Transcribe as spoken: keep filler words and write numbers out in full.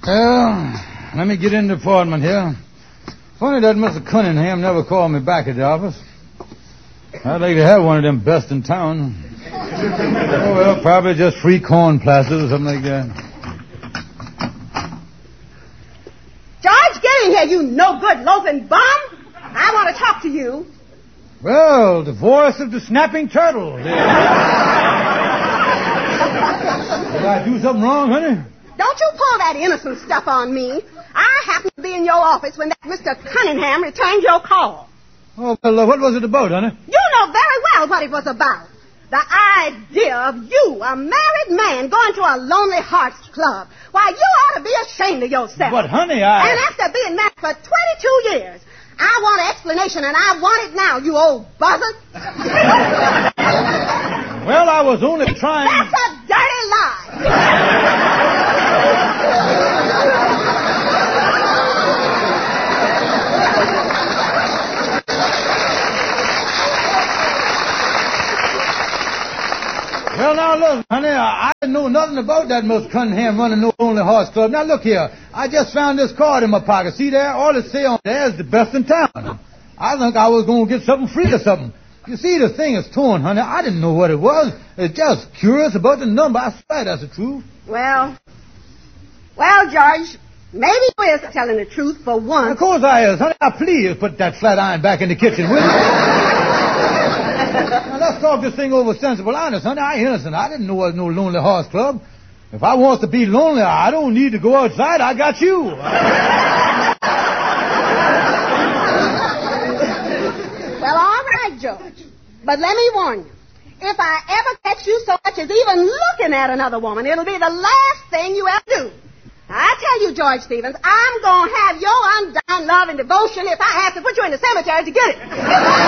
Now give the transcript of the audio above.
Well, let me get in the apartment here. Funny that Mister Cunningham never called me back at the office. I'd like to have one of them best in town. Oh, well, probably just free corn plasters or something like that. George, get in here, you no-good loafing bum. I want to talk to you. Well, the voice of the snapping turtle. Did I do something wrong, honey? Don't you pull that innocent stuff on me. I happened to be in your office when that Mister Cunningham returned your call. Oh, well, uh, what was it about, honey? You know very well what it was about. The idea of you, a married man, going to a Lonely Hearts Club. Why, you ought to be ashamed of yourself. But, honey, I... And after being married for twenty-two years, I want an explanation, and I want it now, you old buzzard. Well, I was only trying... That's a dirty lie. Well, now, look, honey, I, I didn't know nothing about that Mister Cunningham running no Lonely Hearts Club. Now, look here. I just found this card in my pocket. See there? All it say on there is the best in town. I think I was going to get something free or something. You see, the thing is torn, honey. I didn't know what it was. It's just curious about the number. I swear that's the truth. Well, well, George, maybe you is telling the truth for once. Of course I is, honey. Now, please put that flat iron back in the kitchen, will you? Now, let's talk this thing over sensible honest, honey. I ain't innocent. I didn't know it was no Lonely Hearts Club. If I wants to be lonely, I don't need to go outside. I got you. Well, all right, George. But let me warn you. If I ever catch you so much as even looking at another woman, it'll be the last thing you ever do. I tell you, George Stevens, I'm going to have your undying love and devotion if I have to put you in the cemetery to get it.